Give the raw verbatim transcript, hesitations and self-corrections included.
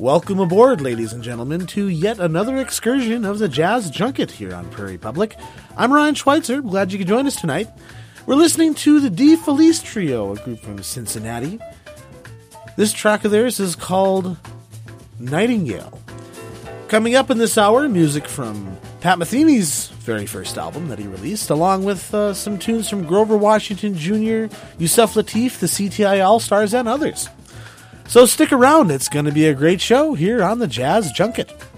Welcome aboard, ladies and gentlemen, to yet another excursion of the Jazz Junket here on Prairie Public. I'm Ryan Schweitzer. Glad you could join us tonight. We're listening to the De Felice Trio, a group from Cincinnati. This track of theirs is called Nightingale. Coming up in this hour, music from Pat Metheny's very first album that he released, along with uh, some tunes from Grover Washington Junior, Yusef Lateef, the C T I All-Stars, and others. So stick around, it's going to be a great show here on the Jazz Junket.